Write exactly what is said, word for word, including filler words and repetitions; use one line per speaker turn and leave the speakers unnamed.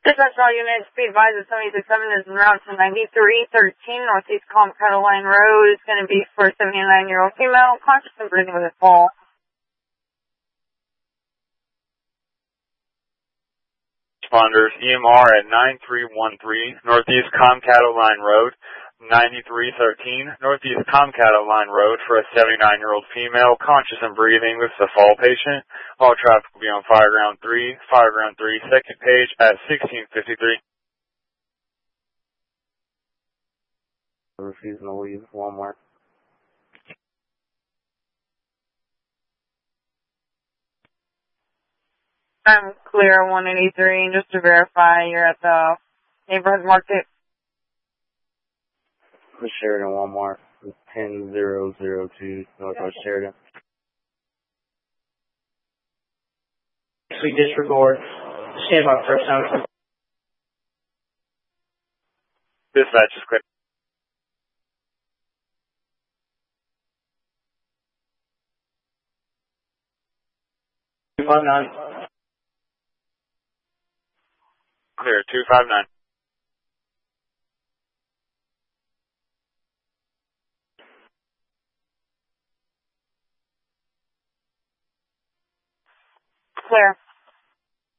Dispatch all units, be advised that seven six seven is en route to ninety-three thirteen Northeast Colorado Line Road. It's going to be for a seventy-nine-year-old female, conscious and breathing with a fall.
Responders, E M R at nine three one three Northeast Comcato Line Road, ninety-three thirteen Northeast Comcato Line Road for a seventy-nine-year-old female, conscious and breathing. This is a fall patient. All traffic will be on Fireground three, Fireground three, second page at sixteen fifty-three.
Refusing to leave Walmart.
I'm clear one eighty-three, and just to verify, you're at the neighborhood market.
The Sheridan Walmart, ten zero zero two Northwest Sheridan.
We disregard. Stand by for a sound.
Dispatch is clear.
two five nine.
Clear, two five nine.
Clear.